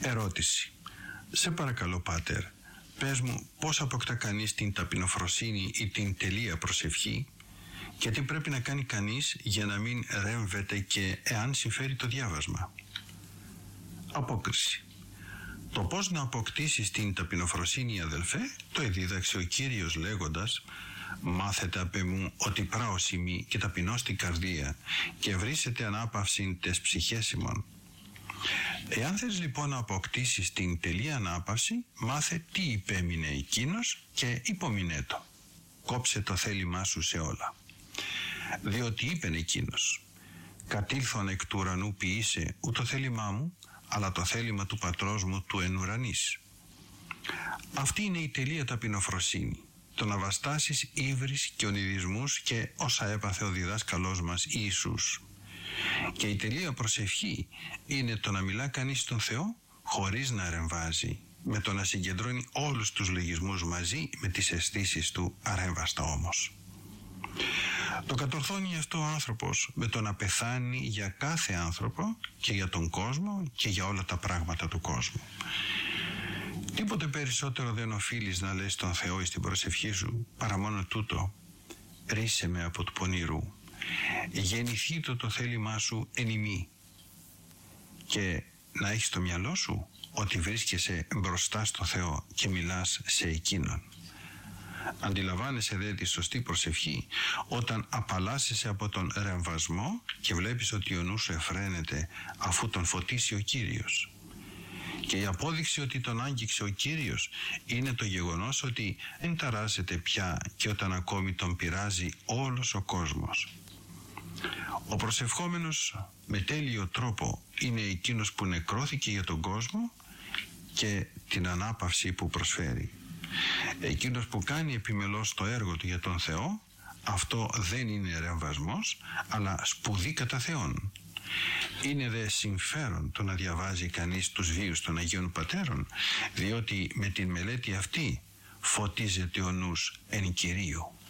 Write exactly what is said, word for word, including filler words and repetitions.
Ερώτηση. Σε παρακαλώ, Πάτερ, πες μου πώς αποκτά κανείς την ταπεινοφροσύνη ή την τελεία προσευχή και τι πρέπει να κάνει κανείς για να μην ρέμβεται και εάν συμφέρει το διάβασμα. Απόκριση. Το πώς να αποκτήσεις την ταπεινοφροσύνη, αδελφέ, το εδίδαξε ο Κύριος λέγοντας «Μάθετε απ' εμού ότι πράος ημί και ταπεινώς την καρδία και βρίσετε ανάπαυσιν τες ψυχές ημών». Εάν θες λοιπόν να αποκτήσεις την τελεία ανάπαυση, μάθε τι υπέμεινε εκείνος και υπομεινέ το. Κόψε το θέλημά σου σε όλα. Διότι είπεν εκείνος «Κατήλθον εκ του ουρανού ποιήσε ου το θέλημά μου, αλλά το θέλημα του πατρός μου του εν ουρανής». Αυτή είναι η τελεία ταπεινοφροσύνη, το να βαστάσεις ύβρις και ονειδισμούς και όσα έπαθε ο διδάσκαλός μας Ιησούς. Και η τελεία προσευχή είναι το να μιλά κανείς στον Θεό χωρίς να ρεμβάζει, με το να συγκεντρώνει όλους τους λογισμούς μαζί με τις αισθήσεις του αρέμβαστα όμως. Το κατορθώνει αυτό ο άνθρωπος με το να πεθάνει για κάθε άνθρωπο και για τον κόσμο και για όλα τα πράγματα του κόσμου. Τίποτε περισσότερο δεν οφείλεις να λες στον Θεό ή στην προσευχή σου παρά μόνο τούτο: ρίσε με από του πονηρού, γεννηθεί το το θέλημά σου εν ημί, και να έχεις στο μυαλό σου ότι βρίσκεσαι μπροστά στο Θεό και μιλάς σε Εκείνον. Αντιλαμβάνεσαι δε τη σωστή προσευχή όταν απαλλάσσεσαι από τον ρεμβασμό και βλέπεις ότι ο νους σου εφραίνεται αφού τον φωτίσει ο Κύριος. Και η απόδειξη ότι τον άγγιξε ο Κύριος είναι το γεγονός ότι δεν ταράζεται πια και όταν ακόμη τον πειράζει όλος ο κόσμος. Ο προσευχόμενος με τέλειο τρόπο είναι εκείνος που νεκρώθηκε για τον κόσμο και την ανάπαυση που προσφέρει. Εκείνος που κάνει επιμελώς το έργο του για τον Θεό, αυτό δεν είναι ρεμβασμός, αλλά σπουδή κατά Θεόν. Είναι δε συμφέρον το να διαβάζει κανείς τους βίους των Αγίων Πατέρων, διότι με την μελέτη αυτή φωτίζεται ο νους εν Κυρίου.